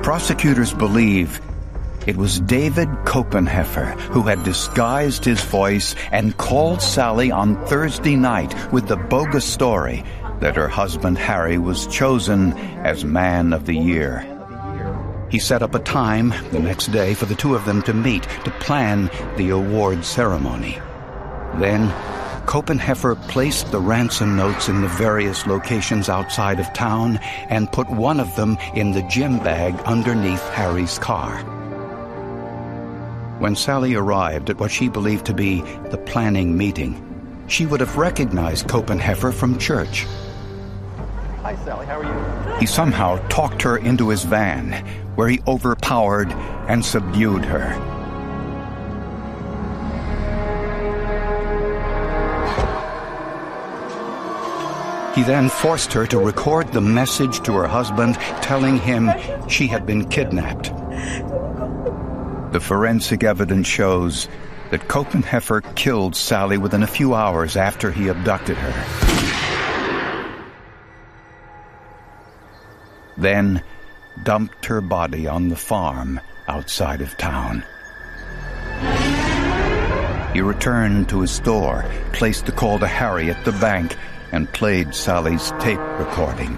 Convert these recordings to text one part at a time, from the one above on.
Prosecutors believe it was David Koppenheffer who had disguised his voice and called Sally on Thursday night with the bogus story that her husband Harry was chosen as Man of the Year. He set up a time the next day for the two of them to meet to plan the award ceremony. Then, Koppenheffer placed the ransom notes in the various locations outside of town and put one of them in the gym bag underneath Harry's car. When Sally arrived at what she believed to be the planning meeting, she would have recognized Koppenheffer from church. Hi, Sally. How are you? He somehow talked her into his van, where he overpowered and subdued her. He then forced her to record the message to her husband telling him she had been kidnapped. The forensic evidence shows that Koppenheffer killed Sally within a few hours after he abducted her. Then dumped her body on the farm outside of town. He returned to his store, placed the call to Harry at the bank, and played Sally's tape recording.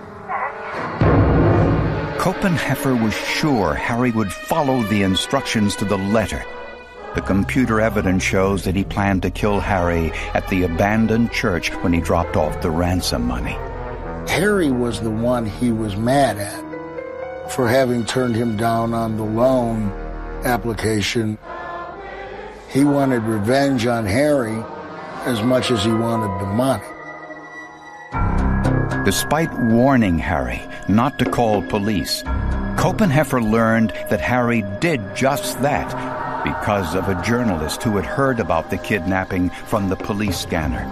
Koppenheffer was sure Harry would follow the instructions to the letter. The computer evidence shows that he planned to kill Harry at the abandoned church when he dropped off the ransom money. Harry was the one he was mad at for having turned him down on the loan application. He wanted revenge on Harry as much as he wanted the money. Despite warning Harry not to call police, Koppenheffer learned that Harry did just that because of a journalist who had heard about the kidnapping from the police scanner.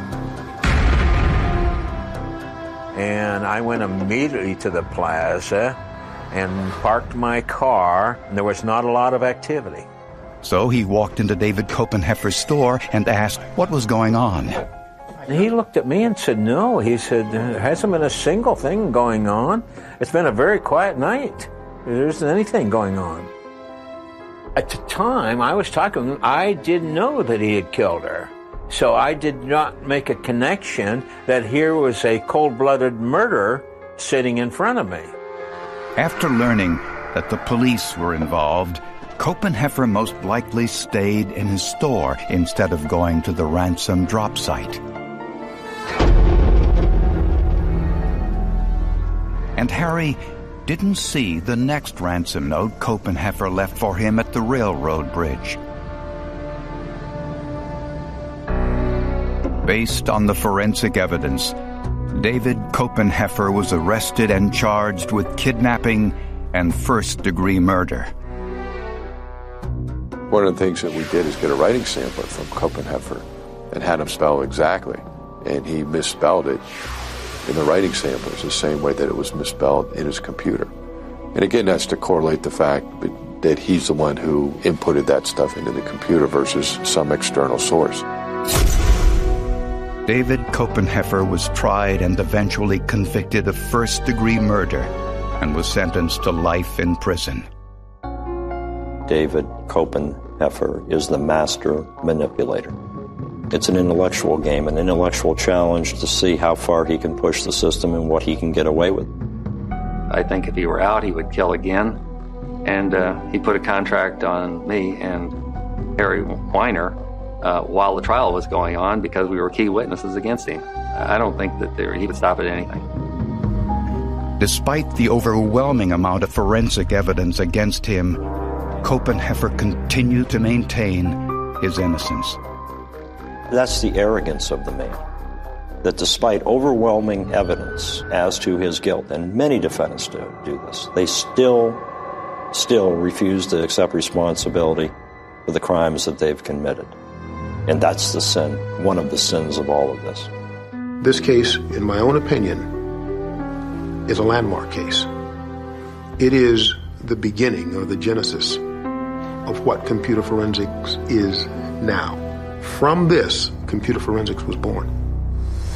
And I went immediately to the plaza and parked my car, and there was not a lot of activity. So he walked into David Koppenheffer's store and asked what was going on. He looked at me and said, no. He said, there hasn't been a single thing going on. It's been a very quiet night. There isn't anything going on. At the time I was talking, I didn't know that he had killed her. So I did not make a connection that here was a cold-blooded murder sitting in front of me. After learning that the police were involved, Koppenheffer most likely stayed in his store instead of going to the ransom drop site. And Harry didn't see the next ransom note Koppenheffer left for him at the railroad bridge. Based on the forensic evidence, David Koppenheffer was arrested and charged with kidnapping and first-degree murder. One of the things that we did is get a writing sampler from Koppenheffer and had him spell exactly, and he misspelled it in the writing samplers the same way that it was misspelled in his computer. And again, that's to correlate the fact that he's the one who inputted that stuff into the computer versus some external source. David Koppenheffer was tried and eventually convicted of first-degree murder and was sentenced to life in prison. David Koppenheffer is the master manipulator. It's an intellectual game, an intellectual challenge to see how far he can push the system and what he can get away with. I think if he were out, he would kill again. And he put a contract on me and Harry Weiner while the trial was going on because we were key witnesses against him. I don't think that he would stop at anything. Despite the overwhelming amount of forensic evidence against him, Koppenheffer continued to maintain his innocence. That's the arrogance of the man, that despite overwhelming evidence as to his guilt, and many defendants do this, they still refuse to accept responsibility for the crimes that they've committed. And that's the sin, one of the sins of all of this. This case, in my own opinion, is a landmark case. It is the beginning or the genesis of what computer forensics is now. From this, computer forensics was born.